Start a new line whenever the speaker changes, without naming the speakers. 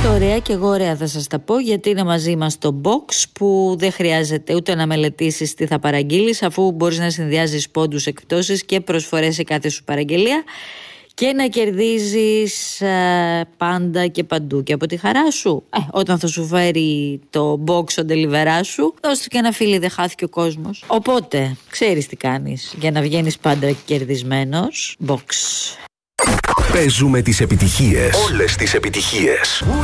ωραία και εγώ ωραία θα σας τα πω, γιατί είναι μαζί μας το box που δεν χρειάζεται ούτε να μελετήσεις τι θα παραγγείλεις, αφού μπορείς να συνδυάζεις πόντους, εκπτώσεις και προσφορές σε κάθε σου παραγγελία και να κερδίζεις πάντα και παντού και από τη χαρά σου. Όταν θα σου φέρει το box ο delivery σου, δώσ' του και ένα φίλι, δεν χάθηκε ο κόσμος. Οπότε ξέρεις τι κάνεις για να βγαίνεις πάντα κερδισμένος. Box.
Παίζουμε τις επιτυχίες. Όλες τις επιτυχίες.